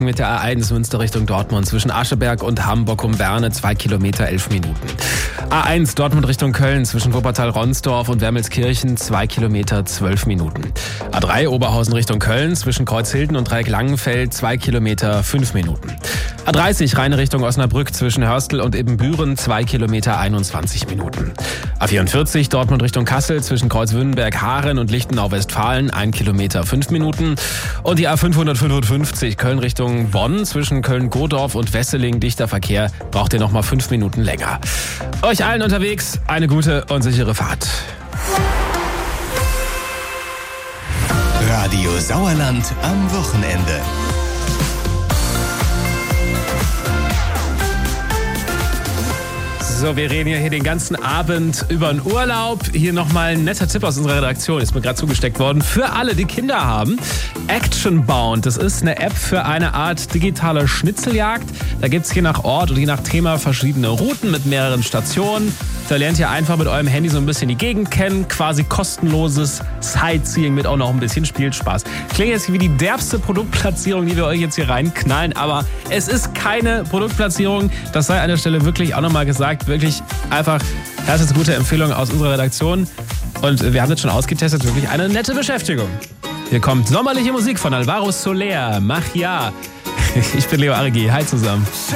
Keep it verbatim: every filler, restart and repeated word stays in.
mit der A eins Münster Richtung Dortmund zwischen Ascheberg und Hamburg um Berne, zwei Kilometer, elf Minuten. A eins Dortmund Richtung Köln zwischen Wuppertal-Ronsdorf und Wermelskirchen, zwei Kilometer, zwölf Minuten. A drei Oberhausen Richtung Köln zwischen Kreuzhilden und Dreieck-Langenfeld, zwei Kilometer, fünf Minuten. A dreißig Rheine Richtung Osnabrück zwischen Hörstel und Ibbenbüren, zwei Kilometer, einundzwanzig Minuten. A vierundvierzig Dortmund Richtung Kassel zwischen Kreuzwünnenberg, Haaren und Lichtenau-Westfalen, ein Kilometer, fünf Minuten. Und die A fünfhundertfünfundfünfzig Köln Richtung Bonn zwischen Köln-Godorf und Wesseling, dichter Verkehr, braucht ihr nochmal fünf Minuten länger. Euch allen unterwegs eine gute und sichere Fahrt. Radio Sauerland am Wochenende. So, wir reden ja hier den ganzen Abend über den Urlaub. Hier nochmal ein netter Tipp aus unserer Redaktion, ist mir gerade zugesteckt worden. Für alle, die Kinder haben, Actionbound. Das ist eine App für eine Art digitale Schnitzeljagd. Da gibt es je nach Ort und je nach Thema verschiedene Routen mit mehreren Stationen. Da lernt ihr einfach mit eurem Handy so ein bisschen die Gegend kennen. Quasi kostenloses Sightseeing mit auch noch ein bisschen Spielspaß. Klingt jetzt wie die derbste Produktplatzierung, die wir euch jetzt hier reinknallen. Aber es ist keine Produktplatzierung. Das sei an der Stelle wirklich auch nochmal gesagt. Wirklich einfach, das ist eine gute Empfehlung aus unserer Redaktion. Und wir haben das schon ausgetestet. Wirklich eine nette Beschäftigung. Hier kommt sommerliche Musik von Alvaro Soler. Mach ja. Ich bin Leo Arigi. Hi zusammen.